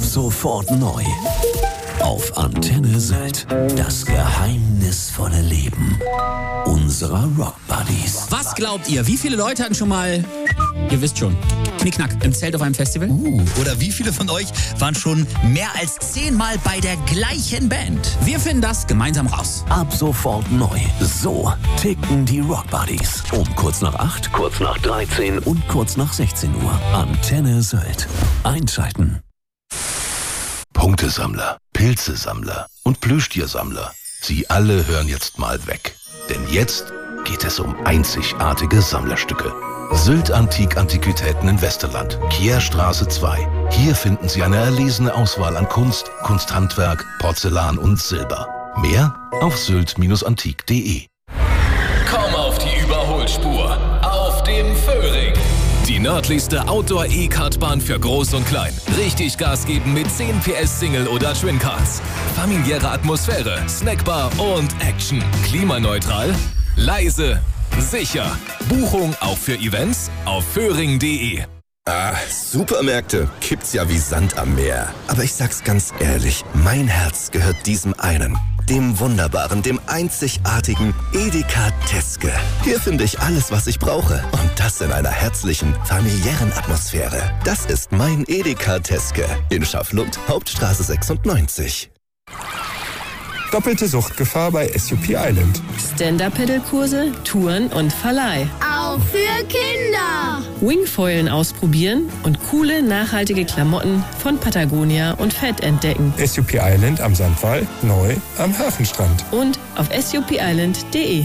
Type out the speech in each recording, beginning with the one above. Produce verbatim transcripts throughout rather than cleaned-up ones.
sofort neu. Auf Antenne Sylt. Das geheimnisvolle Leben unserer Rock Buddies. Was glaubt ihr, wie viele Leute hatten schon mal, ihr wisst schon, Knickknack im Zelt auf einem Festival? Uh, oder wie viele von euch waren schon mehr als zehnmal bei der gleichen Band? Wir finden das gemeinsam raus. Ab sofort neu. So ticken die Rock Buddies. Um kurz nach acht, kurz nach dreizehn und kurz nach sechzehn Uhr. Antenne Sylt. Einschalten. Punktesammler, Pilzesammler und Plüschtiersammler. Sie alle hören jetzt mal weg. Denn jetzt geht es um einzigartige Sammlerstücke. Sylt Antik Antiquitäten in Westerland, Kierstraße zwei. Hier finden Sie eine erlesene Auswahl an Kunst, Kunsthandwerk, Porzellan und Silber. Mehr auf sylt antik punkt de. Komm auf die Überholspur auf dem Föhring. Die nördlichste Outdoor-E-Kartbahn für Groß und Klein. Richtig Gas geben mit zehn P S Single- oder Twin-Cars. Familiäre Atmosphäre, Snackbar und Action. Klimaneutral, leise, sicher. Buchung auch für Events auf föhring punkt de. Ah, Supermärkte gibt's ja wie Sand am Meer. Aber ich sag's ganz ehrlich, mein Herz gehört diesem einen. Dem wunderbaren, dem einzigartigen Edeka Teske. Hier finde ich alles, was ich brauche. Und das in einer herzlichen, familiären Atmosphäre. Das ist mein Edeka Teske. In Schafflund, Hauptstraße sechsundneunzig. Doppelte Suchtgefahr bei S U P Island. Stand-Up-Pedal-Kurse, Touren und Verleih. Auch für Kinder. Wingfoilen ausprobieren und coole, nachhaltige Klamotten von Patagonia und Fett entdecken. S U P Island am Sandwall, neu am Hafenstrand. Und auf s u p island punkt de.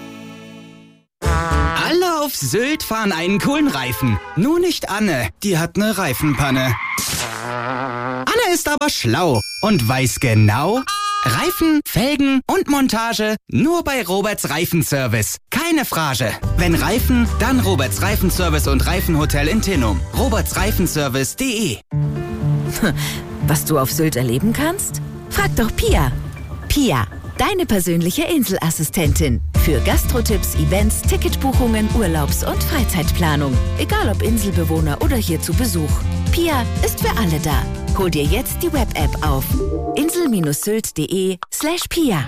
Alle auf Sylt fahren einen coolen Reifen. Nur nicht Anne, die hat eine Reifenpanne. Anne ist aber schlau und weiß genau... Reifen, Felgen und Montage nur bei Roberts Reifenservice. Keine Frage. Wenn Reifen, dann Roberts Reifenservice und Reifenhotel in Tinnum. roberts reifenservice punkt de. Was du auf Sylt erleben kannst? Frag doch Pia. Pia, deine persönliche Inselassistentin. Für Gastrotipps, Events, Ticketbuchungen, Urlaubs- und Freizeitplanung. Egal ob Inselbewohner oder hier zu Besuch. Pia ist für alle da. Hol dir jetzt die Web-App auf insel sylt punkt de slash pia.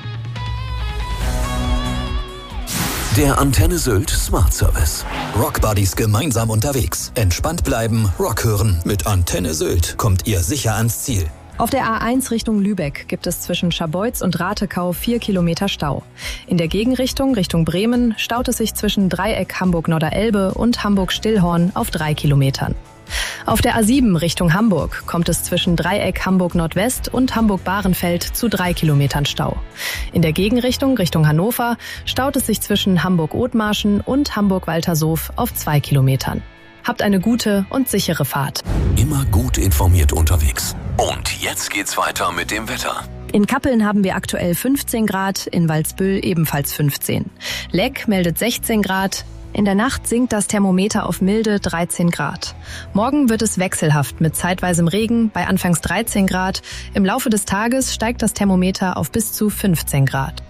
Der Antenne Sylt Smart Service. Rock Buddies gemeinsam unterwegs. Entspannt bleiben, Rock hören. Mit Antenne Sylt kommt ihr sicher ans Ziel. Auf der A eins Richtung Lübeck gibt es zwischen Scharbeutz und Ratekau vier Kilometer Stau. In der Gegenrichtung Richtung Bremen staut es sich zwischen Dreieck Hamburg-Norderelbe und Hamburg-Stillhorn auf drei Kilometern. Auf der A sieben Richtung Hamburg kommt es zwischen Dreieck Hamburg-Nordwest und Hamburg-Bahrenfeld zu drei Kilometern Stau. In der Gegenrichtung Richtung Hannover staut es sich zwischen Hamburg-Othmarschen und Hamburg-Waltershof auf zwei Kilometern. Habt eine gute und sichere Fahrt. Immer gut informiert unterwegs. Und jetzt geht's weiter mit dem Wetter. In Kappeln haben wir aktuell fünfzehn Grad, in Walsbüll ebenfalls fünfzehn. Leck meldet sechzehn Grad. In der Nacht sinkt das Thermometer auf milde dreizehn Grad. Morgen wird es wechselhaft mit zeitweisem Regen bei anfangs dreizehn Grad. Im Laufe des Tages steigt das Thermometer auf bis zu fünfzehn Grad.